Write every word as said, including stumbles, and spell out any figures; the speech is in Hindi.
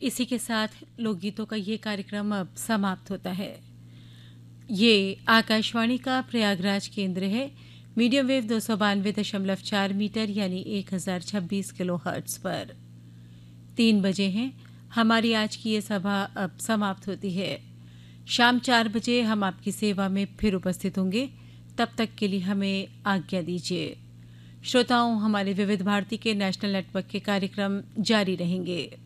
इसी के साथ लोकगीतों का ये कार्यक्रम अब समाप्त होता है। ये आकाशवाणी का प्रयागराज केंद्र है। मीडियम वेव दो सौ बानवे दशमलव चार मीटर यानी एक हजार छब्बीस किलो हर्ट्ज पर। तीन बजे हैं। हमारी आज की ये सभा अब समाप्त होती है। शाम चार बजे हम आपकी सेवा में फिर उपस्थित होंगे। तब तक के लिए हमें आज्ञा दीजिए। श्रोताओं, हमारे विविध भारती के नेशनल नेटवर्क के कार्यक्रम जारी रहेंगे।